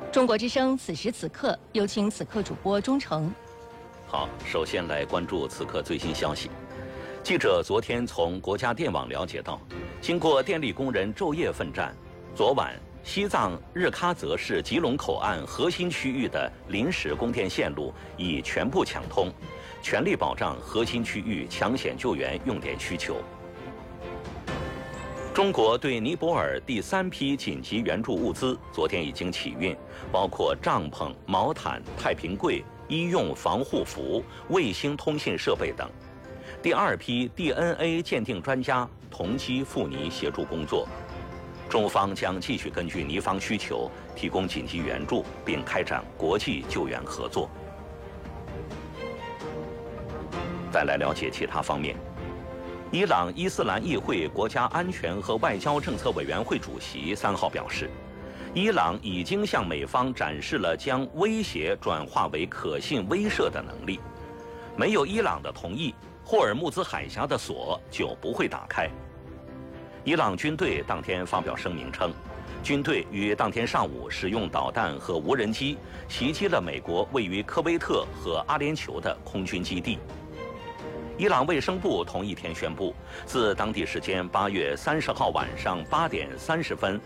中国之声此时此刻，有请此刻主播钟诚。 好，首先来关注此刻最新消息。记者昨天从国家电网了解到，经过电力工人昼夜奋战，昨晚西藏日喀则市吉隆口岸核心区域的临时供电线路已全部抢通，全力保障核心区域抢险救援用电需求。中国对尼泊尔第3批紧急援助物资昨天已经起运，包括帐篷、毛毯、太平柜、医用防护服、卫星通信设备等。第2批 DNA 鉴定专家同机赴尼协助工作。中方将继续根据尼方需求提供紧急援助，并开展国际救援合作。再来了解其他方面。伊朗伊斯兰议会国家安全和外交政策委员会主席3号表示，伊朗已经向美方展示了将威胁转化为可信威慑的能力。没有伊朗的同意，霍尔木兹海峡的锁就不会打开。伊朗军队当天发表声明称，军队于当天上午使用导弹和无人机袭击了美国位于科威特和阿联酋的空军基地。伊朗卫生部同一天宣布，自当地时间8月30号晚上8点30分